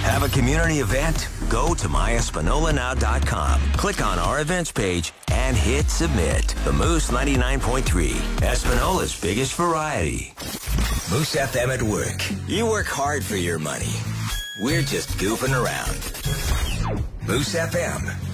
Have a community event? Go to myespanolanow.com. Click on our events page and hit submit. The Moose 99.3, Espanola's biggest variety. Moose FM at work. You work hard for your money. We're just goofing around. Moose FM.